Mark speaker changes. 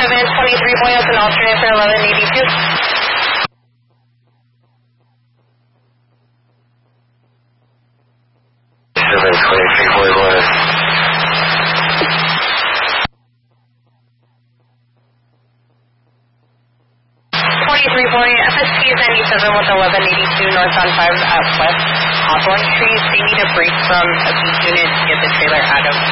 Speaker 1: 723 point, an alternate for 1182.
Speaker 2: 723.1.
Speaker 1: 23 point, FST is 97 with 1182 northbound 5 at West Hawthorne Street. They need a break from a beach unit to get the trailer out of